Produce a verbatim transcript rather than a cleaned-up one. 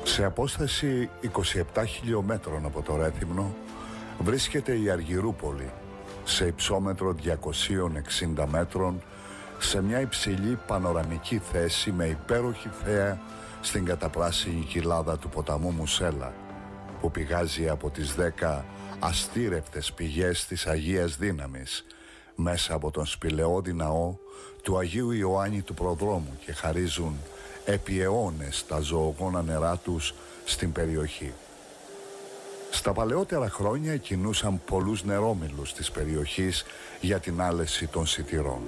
Σε απόσταση είκοσι επτά χιλιόμετρων από το Ρέθυμνο βρίσκεται η Αργυρούπολη, σε υψόμετρο διακοσίων εξήντα μέτρων, σε μια υψηλή πανοραμική θέση με υπέροχη θέα στην καταπράσινη κοιλάδα του ποταμού Μουσέλα, που πηγάζει από τις δέκα αστήρευτες πηγές της Αγίας Δύναμης μέσα από τον σπηλαιώδη ναό του Αγίου Ιωάννη του Προδρόμου και χαρίζουν επί αιώνες τα ζωογόνα νερά τους στην περιοχή. Στα παλαιότερα χρόνια κινούσαν πολλούς νερόμυλους της περιοχής για την άλεση των σιτηρών.